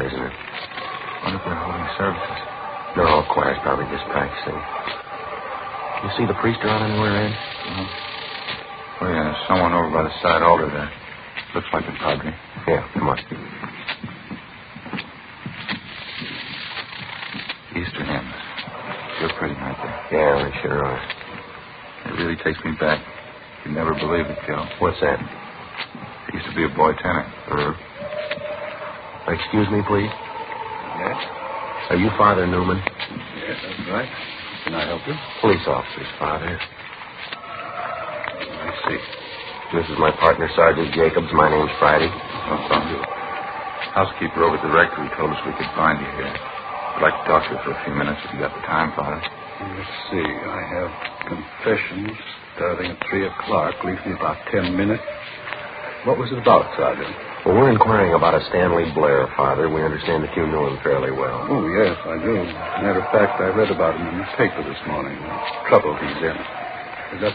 isn't it? Wonder if they're holding services. No, choir's probably just practicing. You see the priest around anywhere, Ed? No. Oh, yeah, there's someone over by the side altar there. Looks like the padre. Yeah, come on. Easter hymns. Sure pretty, aren't they? Yeah, they sure are. It really takes me back. You'd never believe it, Joe. What's that? I used to be a boy tenor. Excuse me, please. Yes? Are you Father Newman? Yes, that's right. Can I help you? Police officers, Father. I see. This is my partner, Sergeant Jacobs. My name's Friday. No problem. Housekeeper over at the rectory told us we could find you here. I'd like to talk to you for a few minutes if you got the time, Father. Let's see. I have confessions starting at 3 o'clock. Leaves me about 10 minutes. What was it about, Sergeant? Well, we're inquiring about a Stanley Blair, Father. We understand that you knew him fairly well. Oh, yes, I do. Matter of fact, I read about him in the paper this morning. The trouble he's in. Is that